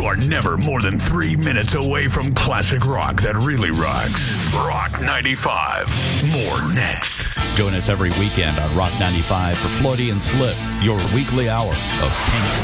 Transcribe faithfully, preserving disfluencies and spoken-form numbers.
are never more than three minutes away from classic rock that really rocks. Rock ninety-five. More next. Join us every weekend on Rock ninety-five for Floydie and Slip, your weekly hour of pink